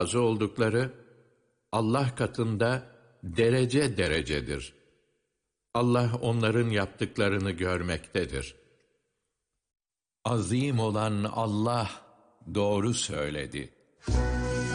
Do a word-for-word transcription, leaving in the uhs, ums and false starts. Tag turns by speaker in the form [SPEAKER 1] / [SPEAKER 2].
[SPEAKER 1] razı oldukları Allah katında derece derecedir. Allah onların yaptıklarını görmektedir. Azim olan Allah doğru söyledi.